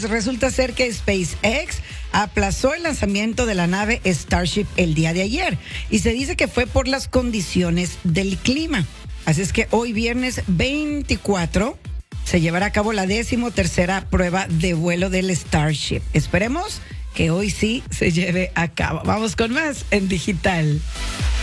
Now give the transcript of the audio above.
pues resulta ser que SpaceX aplazó el lanzamiento de la nave Starship el día de ayer y se dice que fue por las condiciones del clima. Así es que hoy viernes 24 se llevará a cabo la 13ª prueba de vuelo del Starship. Esperemos que hoy sí se lleve a cabo. Vamos con más en Digital.